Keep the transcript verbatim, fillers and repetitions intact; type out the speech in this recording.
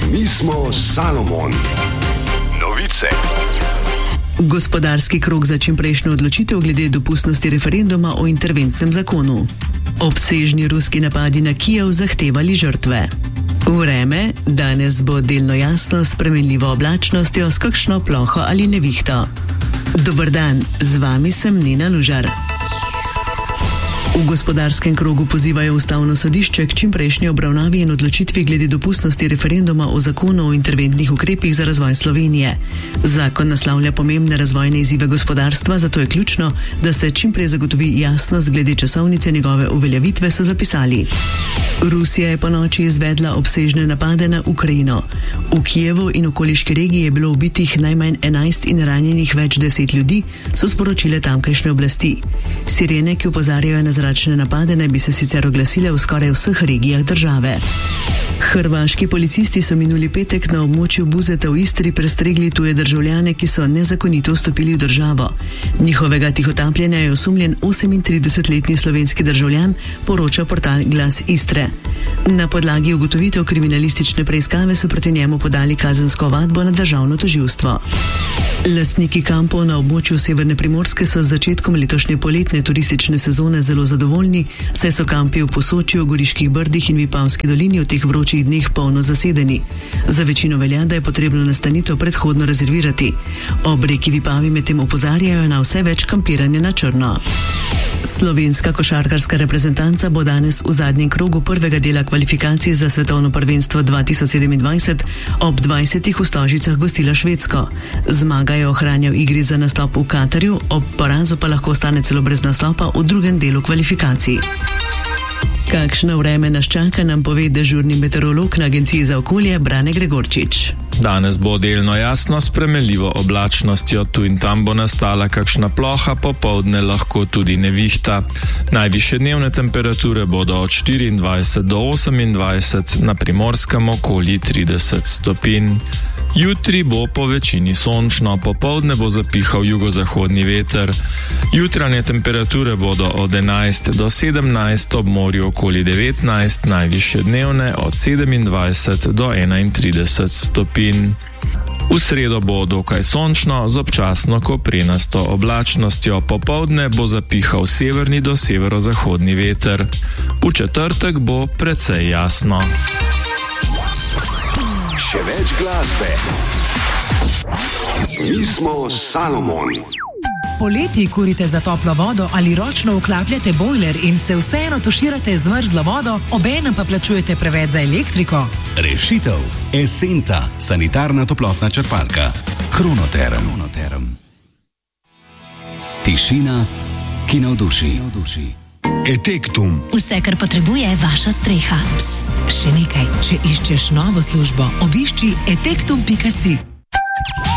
Mi smo Salomon. Novice. Gospodarski krog za čimprejšnjo odločitev glede dopustnosti referenduma o interventnem zakonu. Obsežni ruski napadi na Kijev zahtevali žrtve. Vreme, danes bo delno jasno s spremenljivo oblačnostjo s kakšno ploho ali nevihto. Dober dan, z vami sem Nina Lužar. V gospodarskem krogu pozivajo ustavno sodišče k čimprejšnji obravnavi in odločitvi glede dopustnosti referenduma o zakonu o interventnih ukrepih za razvoj Slovenije. Zakon naslavlja pomembne razvojne izzive gospodarstva, zato je ključno, da se čimprej zagotovi jasnost glede časovnice njegove uveljavitve, so zapisali. Rusija je po noči izvedla obsežne napade na Ukrajino. V Kijevu in okoliški regiji je bilo ubitih najmanj enajst in ranjenih več deset ljudi, so sporočile tamkajšnje oblasti. Sirene, ki opozarjajo na zračne napade, naj bi se sicer oglasile v skoraj vseh regijah države. Hrvaški policisti so minuli petek na območju Buzeta v Istri prestregli tuje državljane, ki so nezakonito vstopili v državo. Njihovega tihotapljenja je osumljen osemintridesetletni slovenski državljan, poroča portal Glas Istre. Na podlagi ugotovitev kriminalistične preiskave so proti njemu podali kazensko ovadbo na državno tožilstvo. Lastniki kampov na območju Severne Primorske so z začetkom letošnje poletne turistične sezone zelo zadovoljni, saj so kampi v Posočju, Goriških brdih in Vipavski dolini v teh vročih dneh polno zasedeni. Za večino velja, da je potrebno nastanitev predhodno rezervirati. Ob reki Vipavi medtem opozarjajo na vse več kampiranja na črno. Slovenska košarkarska reprezentanca bo danes v zadnjem krogu prvega dela kvalifikacij za svetovno prvenstvo dva tisoč sedemindvajset ob dvajsetih v Stožicah gostila Švedsko. Zmaga je ohranjal igri za nastop v Katarju, ob porazu pa lahko ostane celo brez nastopa v drugem delu kvalifikacij. Kakšno vreme nas čaka, nam pove dežurni meteorolog na Agenciji za okolje Brane Gregorčič. Danes bo delno jasno s spremenljivo oblačnostjo, tu in tam bo nastala kakšna ploha, popoldne lahko tudi nevihta. Najvišje dnevne temperature bodo od štiriindvajset do osemindvajset, na Primorskem okoli trideset stopinj. Jutri bo po večini sončno, popoldne bo zapihal jugozahodni veter. Jutranje temperature bodo od enajst do sedemnajst, ob morju okoli devetnajst, najvišje dnevne od sedemindvajset do enaintrideset stopinj. V sredo bo dokaj sončno z občasno koprenasto oblačnostjo, popoldne bo zapihal severni do severozahodni veter. V četrtek bo precej jasno. Še več glasbe. Mi smo Salomon. Poleti kurite za toplo vodo ali ročno vklapljate bojler in se vseeno tuširate z mrzlo vodo, obenem pa plačujete preveč za elektriko? Rešitev. Esenta, sanitarna toplotna črpalka. Kronoterm. Kronoterm. Tišina, ki navduši. Etektum. Vse, kar potrebuje vaša streha. Psst, še nekaj. Če iščeš novo službo, obišči etektum pika si.